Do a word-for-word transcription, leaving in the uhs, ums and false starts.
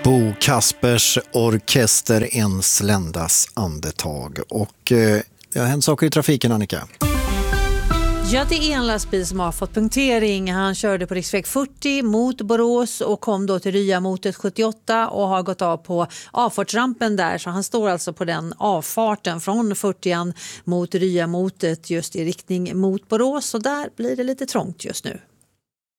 Bo Kaspers orkester En sländas andetag. Och eh, det har hänt saker i trafiken, Annika. Ja, det är en lastbil som har fått punktering. Han körde på riksväg fyrtio mot Borås och kom då till Ryamotet sjuttioåtta och har gått av på avfartsrampen där. Så han står alltså på den avfarten från fyrtio mot Ryamotet just i riktning mot Borås. Och där blir det lite trångt just nu.